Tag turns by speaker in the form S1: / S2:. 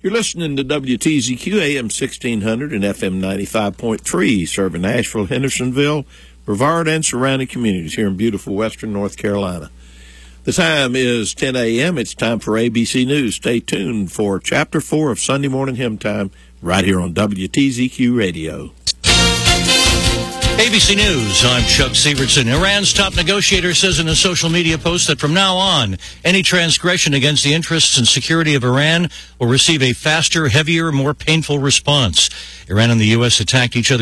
S1: You're listening to WTZQ AM 1600 and FM 95.3, serving Nashville, Hendersonville, Brevard, and surrounding communities here in beautiful western North Carolina. The time is 10 a.m. It's time for ABC News. Stay tuned for Chapter 4 of Sunday Morning Hymn Time right here on WTZQ Radio.
S2: ABC News, I'm Chuck Sievertson. Iran's top negotiator says in a social media post that from now on, any transgression against the interests and security of Iran will receive a faster, heavier, more painful response. Iran and the U.S. attacked each other